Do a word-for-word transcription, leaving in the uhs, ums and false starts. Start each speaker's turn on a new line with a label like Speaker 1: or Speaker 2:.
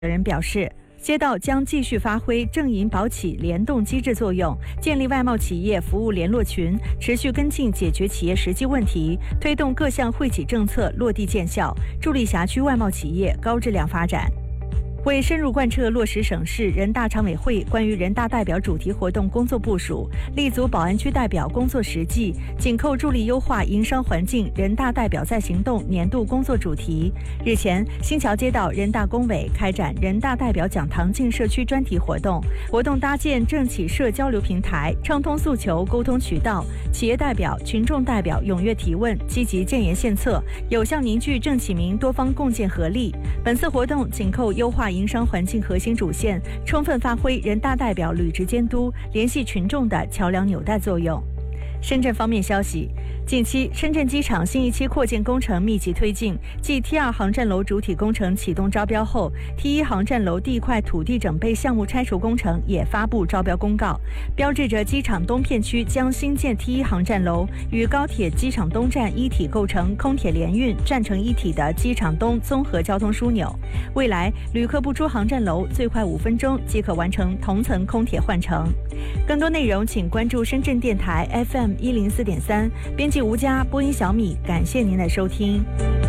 Speaker 1: 人表示，街道将继续发挥正银保企联动机制作用，建立外贸企业服务联络群，持续跟进解决企业实际问题，推动各项惠企政策落地见效，助力辖区外贸企业高质量发展。为深入贯彻落实省市人大常委会关于人大代表主题活动工作部署，立足宝安区代表工作实际，紧扣助力优化营商环境人大代表在行动年度工作主题。日前，新桥街道人大工委开展人大代表讲堂进社区专题活动，活动搭建政企社交流平台，畅通诉求沟通渠道，企业代表、群众代表踊跃提问，积极建言献策，有效凝聚政企民多方共建合力。本次活动紧扣优化营商环境核心主线，充分发挥人大代表履职监督、联系群众的桥梁纽带作用。深圳方面消息，近期深圳机场新一期扩建工程密集推进，继 T 二 航站楼主体工程启动招标后， T 一 航站楼地块土地整备项目拆除工程也发布招标公告，标志着机场东片区将新建 T 一 航站楼与高铁机场东站一体构成空铁联运站成一体的机场东综合交通枢纽。未来旅客不出航站楼，最快五分钟即可完成同层空铁换乘。更多内容请关注深圳电台 F M 一零四点三，编辑吴佳，播音小米，感谢您的收听。